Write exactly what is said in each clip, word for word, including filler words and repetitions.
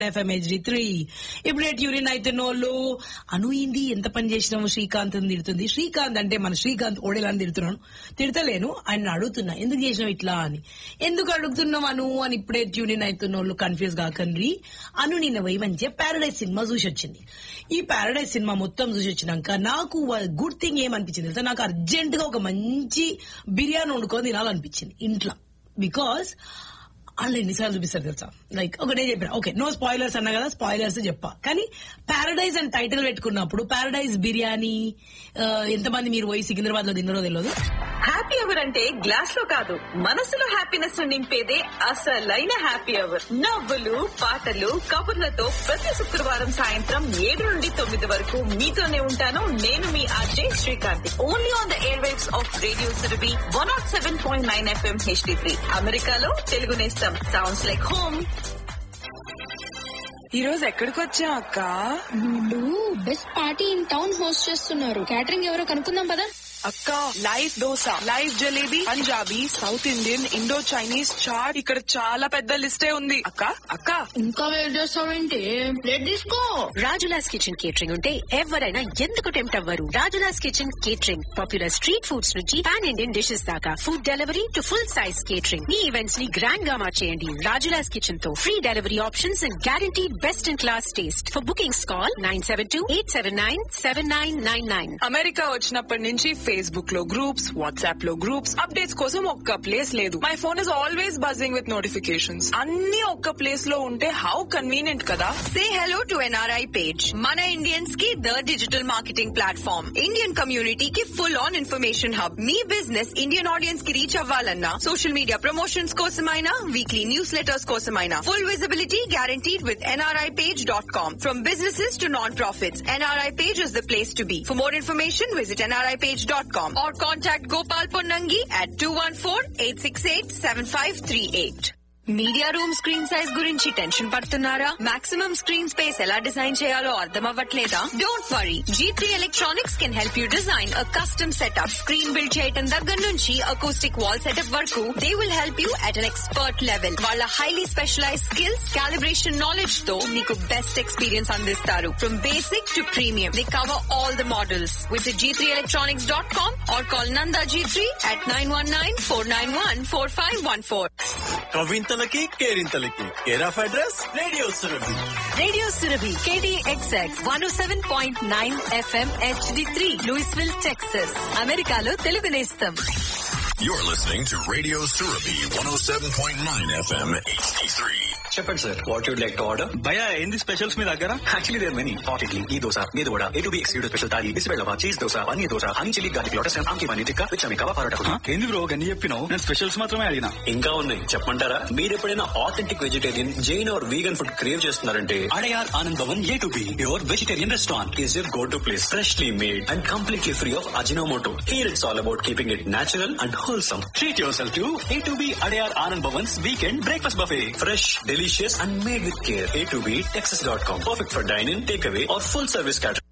FM HD three. ఇప్పుడే Turin అవుతున్నోళ్ళు అనుయింది ఎంత పని చేసినాము శ్రీకాంత్ అని తిడుతుంది. శ్రీకాంత్ అంటే మన శ్రీకాంత్ ఓడేలా అని తిడుతున్నాను, తిడతలేను, ఆయన అడుగుతున్నా ఎందుకు చేసినావు ఇట్లా అని. ఎందుకు అడుగుతున్నావు అను అని ఇప్పుడే ట్యూరిన్ అవుతున్నోళ్ళు కన్ఫ్యూజ్ కాకండి. అను నిన్న పోయి మంచిగా ప్యారడైజ్ సినిమా చూసి వచ్చింది. ఈ ప్యారడైజ్ సినిమా మొత్తం చూసి వచ్చినాక నాకు గుడ్ థింగ్ ఏమనిపించింది తెలుసా, నాకు అర్జెంట్ గా ఒక మంచి బిర్యానీ వండుకొని తినాలనిపించింది ఇంట్లో. బికాస్ వాళ్ళు ఎన్నిసార్లు చూపిస్తారు తెలుసా, లైక్ ఒకటే చెప్పిన ఓకే నో స్పాయిలర్స్ అన్నా కదా, స్పాయిలర్స్ చెప్పా. కానీ ప్యారడైజ్ అని టైటిల్ పెట్టుకున్నప్పుడు ప్యారడైజ్ బిర్యానీ ఎంతమంది మీరు పోయి సికింద్రాబాద్ లో తిన్నారో తెలియదు. హ్యాపీ అవర్ అంటే గ్లాస్ లో కాదు, మనసులో హ్యాపీనెస్ నింపేదే అసలైన హ్యాపీ అవర్. నవ్వులు పాటలు కబుర్లతో ప్రతి శుక్రవారం సాయంత్రం ఏడు నుండి తొమ్మిది వరకు మీతోనే ఉంటాను నేను మీ RJ Srikanth. Only on the air waves of radio Surabhi one not seven point nine FM HD three. అమెరికాలో తెలుగు నేస్తం. Sounds like home. ఈ రోజు ఎక్కడికి వచ్చా అక్క? వీళ్ళు best party in town host చేస్తున్నారు. క్యాటరింగ్ ఎవరో కనుక్కుందాం పదా. అక్క live dosa, live jalebi, Punjabi, south Indian, Indo Chinese, chat, ఇక్కడ చాలా పెద్ద లిస్టే ఉంది. అక్క అక్క ఇంకా వెయిట్ చేస్తావేంటి, ప్లేట్ తీసుకో. రాజులాస్ కిచెన్ కేటరింగ్ ఉంటే ఎవరైనా ఎందుకు టెంప్ట్ అవ్వరు. Rajula's kitchen catering popular street foods నుంచి పాన్ ఇండియన్ డిషెస్ దాకా, food delivery to full size catering. Me events ని గ్రాండ్ గా మార్చేయండి రాజులాస్ కిచెన్ తో. Free delivery options and guarantee best in class taste. For bookings call nine seven two eight seven nine seven nine nine nine. America వచ్చినప్పటి నుంచి Facebook లో groups, WhatsApp లో groups, updates కోసం ఒక్క ప్లేస్ లేదు. My phone is always buzzing with notifications. అన్ని ఒక్క place లో ఉంటే హౌ కన్వీనియంట్ కదా. Say hello to N R I page. Mana Indians की the digital marketing platform. Indian community की full on information hub. Me business Indian audience की reach అవ్వాలన్నా, social media promotions కోసమైనా, weekly newsletters కోసమైనా, full visibility guaranteed with N R I page dot com. From businesses to non-profits, N R I page is the place to be. For more information, visit N R I page dot com or contact Gopal Ponnangi at two one four eight six eight seven five three eight. Media room screen size గురించి tension పడుతున్నారా? Maximum screen space ఎలా design చేయాలో అర్థం అవ్వట్లేదా? Don't worry, G three electronics can help you design a custom setup. Screen build చేయడం దగ్గర నుంచి acoustic wall setup వరకు they will help you at an expert level. వాళ్ళ highly specialise skills, calibration knowledge తో మీకు best experience అందిస్తారు. From basic to premium, they cover all the models. Visit G three electronics dot com or call Nanda G three at nine one nine four nine one four five one four. కవింతలకి కేరింతలకి care of address radio Surabhi. Radio Surabhi KDXX one seven point nine FM HD three, Louisville, Texas. అమెరికాలో తెలుగు నేస్తం. You're listening to Radio Surabhi one oh seven point nine F M H D three. చెప్పండి sir, what you'd like to order? భయ ఏంది specials మీ దగ్గర? Actually there many. Hot idli, ఈ దోశ, మీద vada, A to be excluded special thali, బిస్బెల్లవా, cheese dosa, paneer dosa, honey chilli garlic lotus, ఆమ్కి paneer tikka, విచమి kebab parotta. ఏంది bro గన్ని చెప్పినావు? నేను specials మాత్రమే అడిగినా. ఇంకా ఉన్నాయి చెప్పమంటారా? మీరు ఎప్పుడైనా authentic vegetarian, Jain are vegan food crave చేస్తున్నారంటే Adyar Anand Bhavan A to be your vegetarian restaurant is your go to place. Freshly made and completely free of Ajinomoto. Here it's all about keeping it natural and wholesome. Treat yourself to A to B Adayar Anand Bhavan's Weekend Breakfast Buffet. Fresh, delicious and made with care. A to B Texas dot com. Perfect for dine-in, takeaway or full service catering.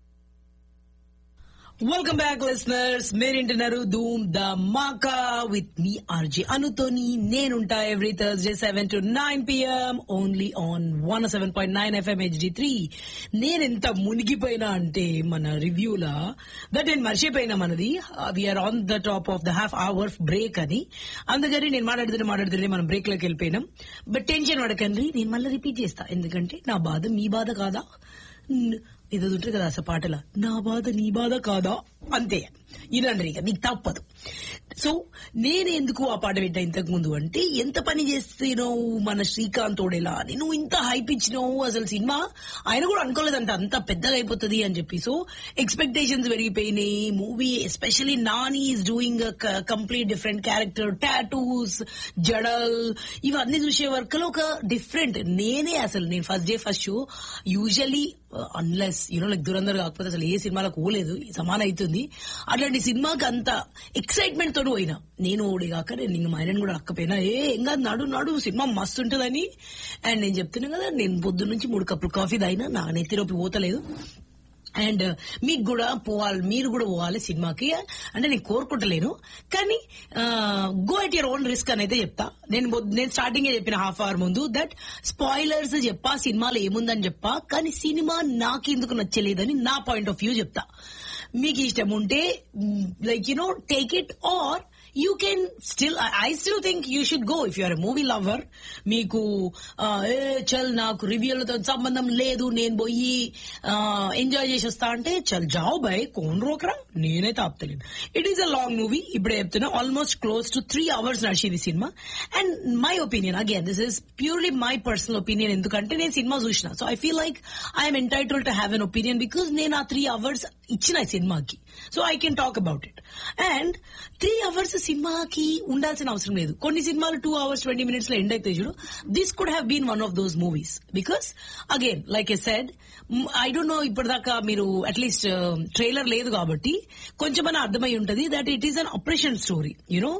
Welcome back listeners. మీరింటున్నారు Dhoom the మాకా with me RJ అనుతోని. నేనుంటా every Thursday seven to nine PM only on one seven point nine FM HD three. నేనెంత మునిగిపోయినా అంటే మన రివ్యూలా that నేను మర్చిపోయినా మనది we are on the top of the half hour break అని. అందుకని నేను మాట్లాడుతుంటే మాట్లాడుతుంటే మనం బ్రేక్ లోకి వెళ్ళిపోయినాం. బట్ టెన్షన్ పడకండి, నేను మళ్ళీ రిపీట్ చేస్తా. ఎందుకంటే నా బాధ మీ బాధ కాదా, ఇది ఉంటుంది కదా అసలు పాటల, నా బాధ నీ బాధ కాదా, అంతే. ఇలాంటి ఇక మీకు తప్పదు. సో నేను ఎందుకు ఆ పాట వింటా ఇంతకు ముందు అంటే, ఎంత పని చేస్తున్నావు మన శ్రీకాంత్ తోడేలా అని, నువ్వు ఇంత హైప్ ఇచ్చినావు. అసలు సినిమా ఆయన కూడా అనుకోలేదంట అంత పెద్దగా అయిపోతుంది అని చెప్పి. సో ఎక్స్పెక్టేషన్స్ పెరిగిపోయినాయి. Movie especially Nani is doing complete different character, tattoos, జడల్, ఇవన్నీ చూసే వరకు ఒక డిఫరెంట్. నేనే అసలు నేను first day first show usually unless you know like Dhurandhar కాకపోతే అసలు ఏ సినిమాలకు పోలేదు, సమానం అవుతుంది. అట్లాంటి సినిమాకి అంత ఎక్సైట్మెంట్ తోడు పోయినా నేను. ఓడిగాక నేను నిన్ను మైండ్ కూడా అక్కపోయినా, ఏ ఏం కాదు నడు నడు సినిమా మస్తు ఉంటుందని. అండ్ నేను చెప్తున్నా కదా, నేను పొద్దున్న నుంచి మూడు కప్పులు కాఫీ తాగినా, నా నెత్తిలోకి పోతలేదు. అండ్ మీకు కూడా పోవాలి, మీరు కూడా పోవాలి సినిమాకి అంటే నేను కోరుకుంటలేను, కానీ go at your own risk అని అయితే చెప్తా. నేను నేను స్టార్టింగ్ చెప్పిన హాఫ్ అవర్ ముందు దట్ స్పాయిలర్స్ చెప్పా, సినిమాలో ఏముందని చెప్పా, కానీ సినిమా నాకు ఎందుకు నచ్చలేదని నా పాయింట్ ఆఫ్ వ్యూ చెప్తా. మీకు ఇష్టం ఉంటే like you know take it, are you can still, I still think you should go if you are a movie lover. మీకు ఏ చల్ నాకు రివ్యూలతో సంబంధం లేదు, నేను పోయి ఎంజాయ్ చేసి వస్తా అంటే చల్ జావ్ బై, కోన్ రోకరా, నేనైతే ఆపుతలేను. It is a long movie, ఇప్పుడే చెప్తున్నా, almost close to three hours నడిచింది cinema. And my opinion, again this is purely my personal opinion, ఎందుకంటే నేను సినిమా చూసిన. So I feel like I'm entitled to have an opinion because నేను ఆ three hours ఇచ్చిన సినిమాకి. So I can talk about it. And three hours సినిమాకి ఉండాల్సిన అవసరం లేదు. కొన్ని సినిమాలు టూ అవర్స్ ట్వంటీ మినిట్స్ లో ఎండ్ అయితే చూడు, this could have been one of those movies. Because again like I said, I don't know ఇప్పటిదాకా మీరు అట్లీస్ట్ ట్రైలర్ లేదు కాబట్టి కొంచెమన్నా అర్థమై ఉంటది that it is an operation story. You know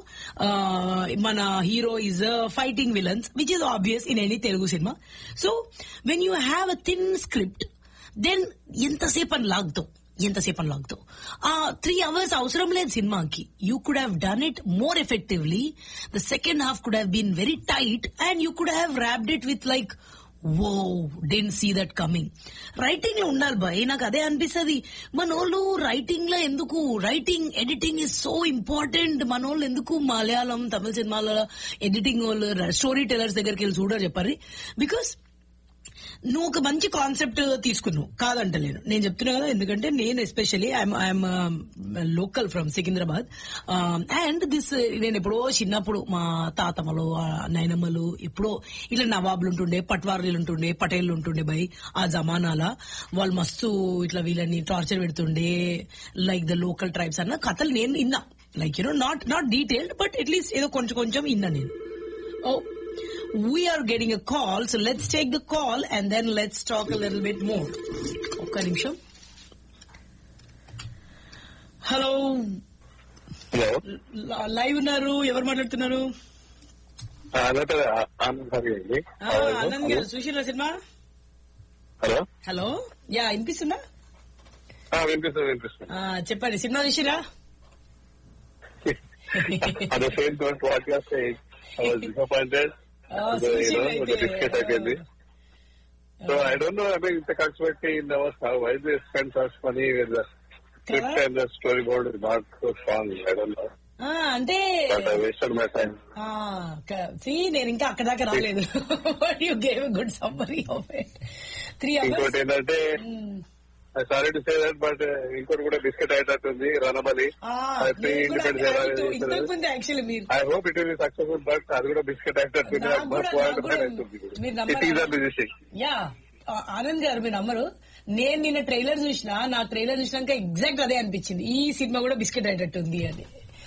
మన hero is fighting villains, which is obvious in any Telugu cinema. So when you have a thin script, then ఎంతసేపు అని లాగుతావు ఎంతసేపు అని లాగుతావు ఆ త్రీ అవర్స్ అవసరం లేదు సినిమాకి. You could have done it more effectively. The second half could have been very tight and you could have wrapped it with like వో, didn't see that coming. Writing లో ఉండాలి బాయ్, నాకు అదే అనిపిస్తుంది. మనోళ్ళు రైటింగ్ లో ఎందుకు, writing editing is so important. మనోళ్ళు ఎందుకు మలయాళం తమిళ సినిమాల ఎడిటింగ్ వాళ్ళు స్టోరీ టెలర్స్ దగ్గరికి వెళ్ళి చూడరు చెప్పారు. బికాస్ నువ్వు ఒక మంచి కాన్సెప్ట్ తీసుకున్నావు, కాదంటలేను, నేను చెప్తున్నా కదా. ఎందుకంటే నేను especially I'm local from Secunderabad. And this నేను ఎప్పుడో చిన్నప్పుడు మా తాతమ్మలు నైనమ్మలు ఎప్పుడో ఇట్లా నవాబులు ఉంటుండే, పట్వారీలు ఉంటుండే, పటేళ్లు ఉంటుండే బై ఆ జమానాల. వాళ్ళు మస్తు ఇట్లా వీళ్ళని torture పెడుతుండే, like the local tribes అన్న కథలు నేను విన్నా. Like you know not not detailed but at least ఏదో కొంచెం కొంచెం విన్నా నేను. ఓ we are getting a call, so let's take the call and then let's talk a little bit more. Okay, nimsham. Hello. Hello. Live unnaru, evaru maatladutunnaru? Ananta Anand garu anడి. Ah, Anand garu చూసిరా cinema? Hello. Hello, yeah వినిపిస్తుందా? ఆ వినిపిస్తుంది వినిపిస్తుంది. ఆ చెప్పండి, cinema చూసిరా? At the same point what you are saying, I was disappointed. Oh, the, you know, the biscuit అయిపోయింది. So I don't know, I mean, it's a controversy in our how why they spend such money with the script and the storyboard is not so strong. I don't know. అంటే wasted my time. See, నేను ఇంకా అక్కడ దాకా రాలేదు. You gave a good summary of it. Three hours. ఇంకోటి ఏంటంటే sorry to say that but ఇంకోటి కూడా biscuit అయ్యేటట్టుంది Ranabali. I hope it will be successful but అది కూడా బిస్కెట్ అయ్యేటట్టుంది. యా ఆనంద్ గారు మీరు నమ్మరు, నేను నిన్న ట్రైలర్ చూసిన, నా ట్రైలర్ చూసినాక ఎగ్జాక్ట్ అదే అనిపించింది, ఈ సినిమా కూడా బిస్కెట్ అయ్యేటట్టుంది అని.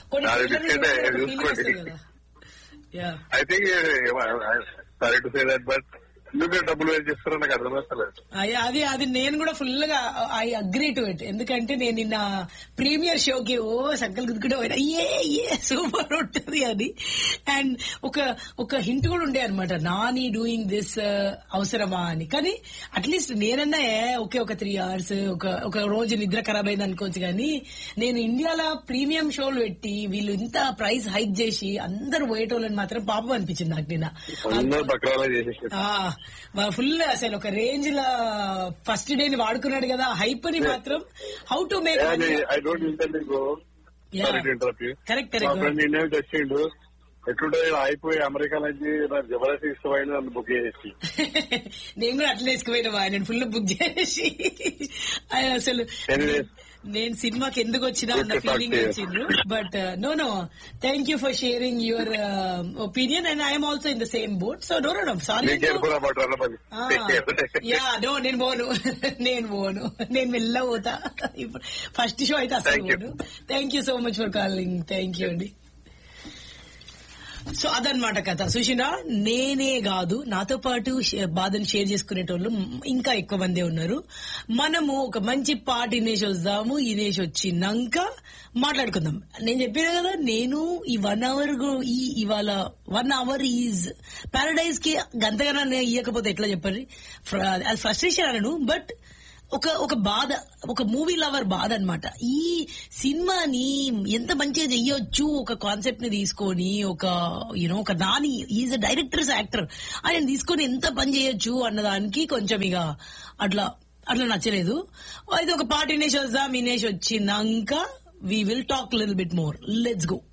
I think sorry to say that but డబ్బులు వేస్ట్ చేస్తారో నాకు అర్థమవుతలేదు. అది అది నేను కూడా ఫుల్ గా ఐ అగ్రీ టు ఇట్. ఎందుకంటే నేను నిన్న ప్రీమియర్ షోకి ఓ సంకల్ గుద్దుకుంటే పోయినా, ఏ ఏ సూపర్ ఉంటుంది అది. అండ్ ఒక ఒక హింట్ కూడా ఉండే అనమాట, నాని డూయింగ్ దిస్ అవసరమా అని. కానీ అట్లీస్ట్ నేనన్నా ఓకే ఒక త్రీ అవర్స్ ఒక ఒక రోజు నిద్ర ఖరాబ్ అయింది అనుకోవచ్చు, కానీ నేను ఇండియాలో ప్రీమియం షోలు పెట్టి వీళ్ళు ఇంత ప్రైస్ హైక్ చేసి అందరు పోయేటోళ్ళని మాత్రం పాపం అనిపించింది నాకు నిన్న. ఫుల్ అసలు ఒక రేంజ్ లా ఫస్ట్ డే ని వాడుకున్నాడు కదా, హైప్ ని మాత్రం. How to make correct correct వచ్చిండు ఎట్లుంటే అయిపోయి అమెరికా నుంచి నాకు జబర్దస్త్ ఇష్టమైన నన్ను బుక్ చేసి నేను కూడా అట్లా వేసుకుపోయినా, నేను ఫుల్ బుక్ చేసి అసలు నేను సినిమాకి ఎందుకు వచ్చినా అన్న ఫీలింగ్ వచ్చిండ్రు. But no no thank you for sharing your opinion and I'm also in the same boat. So no no sorry. Yeah no నేను పోను నేను పోను నేను మెల్ల పోతా. ఫస్ట్ షో అయితే అసలు పోను. Thank you so much for calling. Thank you అండి. So అదనమాట కథ. సుషినా నేనే కాదు, నాతో పాటు బాధను షేర్ చేసుకునేటోళ్ళు ఇంకా ఎక్కువ మంది ఉన్నారు. మనము ఒక మంచి పాట ఇనేసి వద్దాము, ఇనేసి వచ్చినాక మాట్లాడుకుందాం. నేను చెప్పినా కదా, నేను ఈ వన్ అవర్ ఈ ఇవాళ వన్ అవర్ ఈజ్ పారడైజ్ కి గంతగానే ఇవ్వకపోతే ఎట్లా చెప్పండి, అది ఫ్రస్ట్రేషన్ అనను. బట్ ఒక ఒక బాధ, ఒక మూవీ లవర్ బాధ అన్నమాట. ఈ సినిమాని ఎంత మంచిగా చెయ్యొచ్చు, ఒక కాన్సెప్ట్ ని తీసుకొని, ఒక యూనో ఒక Nani is a directors actor, ఆయన తీసుకొని ఎంత పని చేయొచ్చు అన్నదానికి కొంచెం ఇక అట్లా అట్లా నచ్చలేదు. అయితే ఒక పాట వినేసి వద్దాం. వినేసి వచ్చినాక we will talk a little bit more. Let's go.